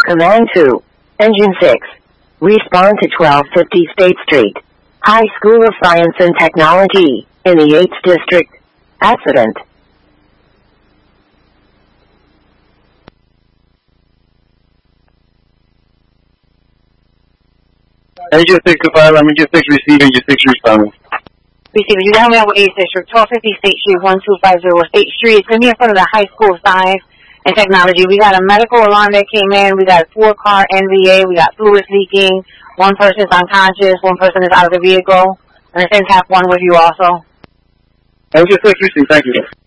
Command 2. Engine 6. Respond to 1250 State Street. High School of Science and Technology, in the 8th District. Accident. Engine 6 to 5, Engine 6 receiving, Engine 6 responding. Receiving, you down there with 8th District, 1250 State Street, 1250 State Street. It's going to be in front of the High School of Science and Technology. We got a medical alarm that came in. We got a 4-car NVA. We got fluids leaking. One person is unconscious. One person is out of the vehicle. And the same have one with you also. Engine 6 receiving, thank you.